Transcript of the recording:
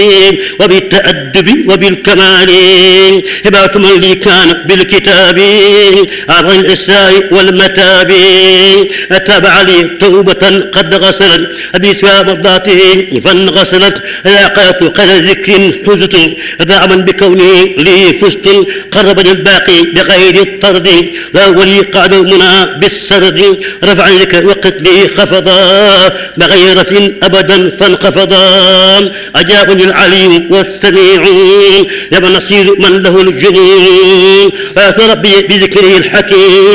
وبالتأدب وبالكمال هبات من لي كان بالكتاب عن الإساء والمتاب أتابع لي توبة قد غسلت بسوى مرضاته فانغسلت لاقات قد ذكر حزت دعما بكوني لي فزت قربني الباقي بغير الطرد لا ولي قعد المنى بالسرد رفع لك وقت لي خفضا بغير رف أبدا فانخفضا أجابني العليم والسميع يا نصير من له الجنون فات ربي بذكره الحكيم